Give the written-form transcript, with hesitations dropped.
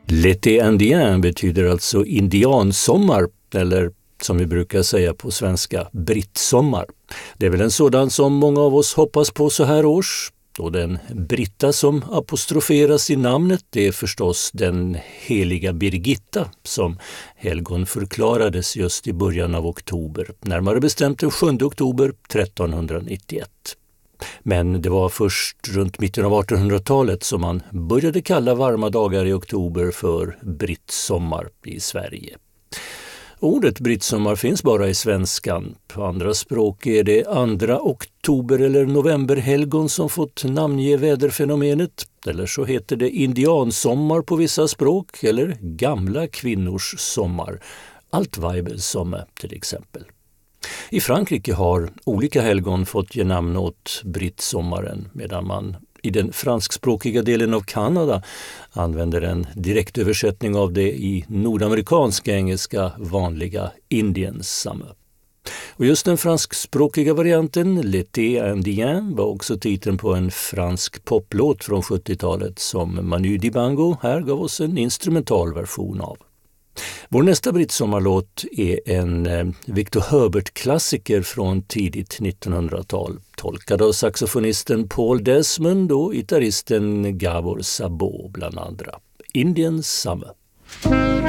L'été indien betyder alltså indiansommar, eller som vi brukar säga på svenska, brittsommar. Det är väl en sådan som många av oss hoppas på så här års. Och den Britta som apostroferas i namnet, det är förstås den heliga Birgitta som helgon förklarades just i början av oktober, närmare bestämt den 7 oktober 1391. Men det var först runt mitten av 1800-talet som man började kalla varma dagar i oktober för brittsommar i Sverige. Ordet brittsommar finns bara i svenskan. På andra språk är det 2 oktober eller novemberhelgon som fått namnge väderfenomenet. Eller så heter det indiansommar på vissa språk eller gamla kvinnors sommar. Altweibelsommar till exempel. I Frankrike har olika helgon fått ge namn åt brittsommaren, medan man i den franskspråkiga delen av Kanada använder en direktöversättning av det i nordamerikanska engelska vanliga Indian Summer. Och just den franskspråkiga varianten, L'été indien, var också titeln på en fransk poplåt från 70-talet som Manu Dibango här gav oss en instrumentalversion av. Vår nästa brittsommarlåt är en Victor Herbert-klassiker från tidigt 1900-tal, tolkad av saxofonisten Paul Desmond och gitarristen Gabor Szabo bland andra. Indian Summer.